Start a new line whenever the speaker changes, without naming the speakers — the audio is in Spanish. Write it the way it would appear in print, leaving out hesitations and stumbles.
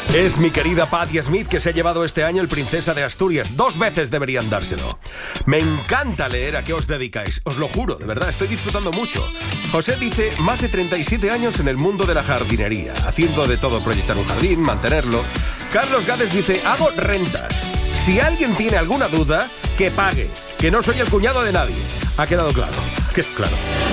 Es mi querida Patti Smith, que se ha llevado este año el Princesa de Asturias. 2 veces deberían dárselo. Me encanta leer a qué os dedicáis. Os lo juro, de verdad, estoy disfrutando mucho. José dice, más de 37 años en el mundo de la jardinería, haciendo de todo, proyectar un jardín, mantenerlo. Carlos Gades dice, hago rentas. Si alguien tiene alguna duda, que pague, que no soy el cuñado de nadie. Ha quedado claro.